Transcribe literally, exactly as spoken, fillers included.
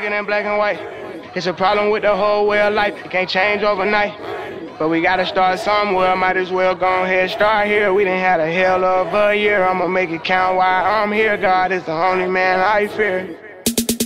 looking in black and white. It's a problem with the whole way of life. It can't change overnight. But we gotta start somewhere. Might as well go ahead, start here. We done had a hell of a year. I'ma make it count while I'm here. God is the only man I fear.